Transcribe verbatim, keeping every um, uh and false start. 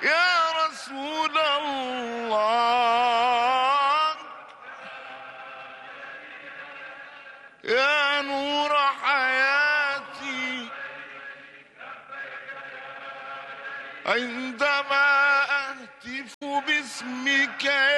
يا رسول الله يا نور حياتي عندما أهتف باسمك